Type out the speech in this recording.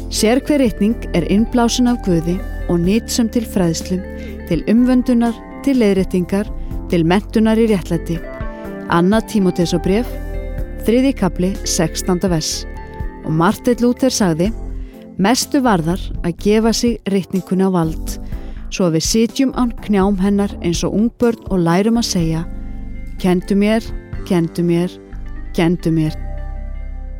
Sérhver ritning innblásin af Guði og nytsöm til fræðslu, til umvöndunar, til leiðréttingar, til menntunar í réttlæti. 2. Tímóteusarbréf, 3. kafli, 16. vers. Og Marteinn Lúther sagði: mestu varðar að gefa sig ritningunni á vald, svo að við sitjum án knjám hennar eins og ungbörn og lærum að segja: Kenndu mér, kenndu mér, kenndu mér.